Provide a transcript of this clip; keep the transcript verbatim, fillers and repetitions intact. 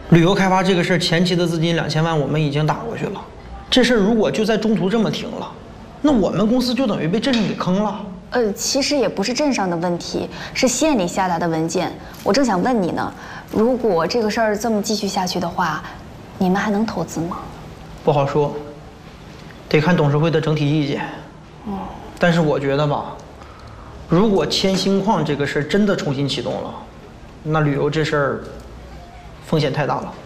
旅游开发这个事儿，前期的资金两千万我们已经打过去了，这事儿如果就在中途这么停了，那我们公司就等于被镇上给坑了。 呃，其实也不是镇上的问题，是县里下达的文件。我正想问你呢，如果这个事儿这么继续下去的话，你们还能投资吗？ 不好说，得看董事会的整体意见。 嗯， 但是我觉得吧，如果铅锌矿这个事儿真的重新启动了，那旅游这事儿风险太大了。